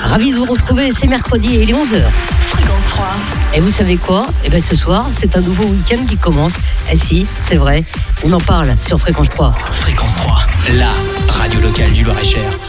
Ravi de vous retrouver, c'est mercredi et il est 11h. Fréquence 3. Et vous savez quoi ? Ce soir, c'est un nouveau week-end qui commence. Si, c'est vrai, on en parle sur Fréquence 3. Fréquence 3, la radio locale du Loir-et-Cher.